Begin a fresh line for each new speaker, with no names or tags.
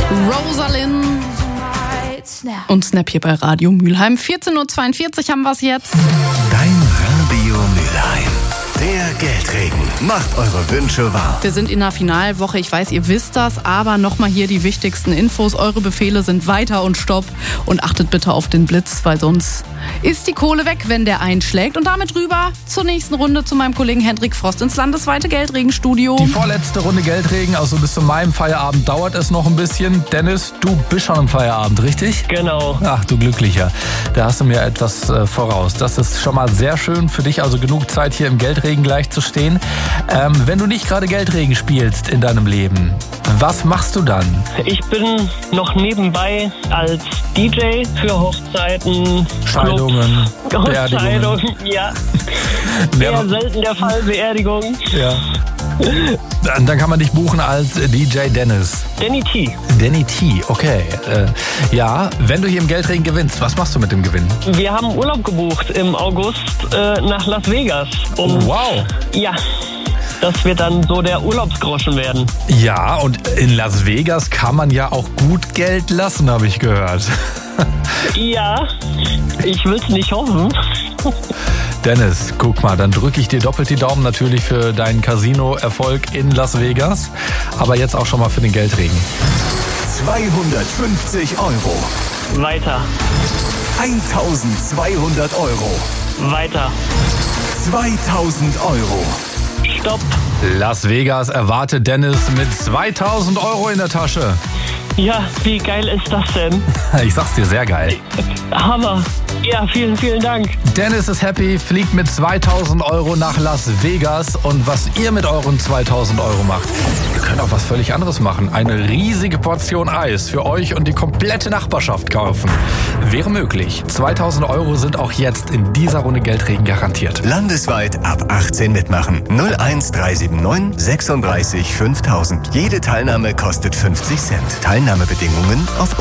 Rosalind und Snap hier bei Radio Mülheim. 14.42 Uhr haben wir es jetzt.
Dein Radio Mülheim. Der Geldregen macht eure Wünsche wahr.
Wir sind in der Finalwoche, ich weiß, ihr wisst das, aber nochmal hier die wichtigsten Infos. Eure Befehle sind weiter und stopp und achtet bitte auf den Blitz, weil sonst ist die Kohle weg, wenn der einschlägt. Und damit rüber zur nächsten Runde zu meinem Kollegen Hendrik Frost ins landesweite Geldregenstudio.
Die vorletzte Runde Geldregen, also bis zu meinem Feierabend dauert es noch ein bisschen. Dennis, du bist schon im Feierabend, richtig?
Genau.
Ach, du Glücklicher. Da hast du mir etwas voraus. Das ist schon mal sehr schön für dich, also genug Zeit hier im Geldregen gleich zu stehen. Wenn du nicht gerade Geldregen spielst in deinem Leben, was machst du dann?
Ich bin noch nebenbei als DJ für Hochzeiten,
Scheidungen,
Clubs,
Beerdigungen.
Hochzeitungen, ja. Sehr selten der Fall, Beerdigung.
Ja. Dann kann man dich buchen als DJ Dennis.
Danny T.
Danny T, okay. Ja, wenn du hier im Geldregen gewinnst, was machst du mit dem Gewinn?
Wir haben Urlaub gebucht im August nach Las Vegas.
Wow.
Ja, das wird dann so der Urlaubsgroschen werden.
Ja, und in Las Vegas kann man ja auch gut Geld lassen, habe ich gehört.
Ja, ich will's nicht hoffen.
Dennis, guck mal, dann drücke ich dir doppelt die Daumen natürlich für deinen Casino-Erfolg in Las Vegas, aber jetzt auch schon mal für den Geldregen.
250 Euro.
Weiter,
1200 Euro.
weiter.
2000 Euro.
Stopp.
Las Vegas erwartet Dennis mit 2000 Euro in der Tasche.
Ja, wie geil ist das denn?
Ich sag's dir, sehr geil.
Hammer. Ja, vielen, vielen Dank.
Dennis ist happy, fliegt mit 2000 Euro nach Las Vegas. Und was ihr mit euren 2000 Euro macht, ihr könnt auch was völlig anderes machen. Eine riesige Portion Eis für euch und die komplette Nachbarschaft kaufen. Wäre möglich. 2000 Euro sind auch jetzt in dieser Runde Geldregen garantiert.
Landesweit ab 18 mitmachen. 01379 36 5000. Jede Teilnahme kostet 50 Cent. Teilnahmebedingungen auf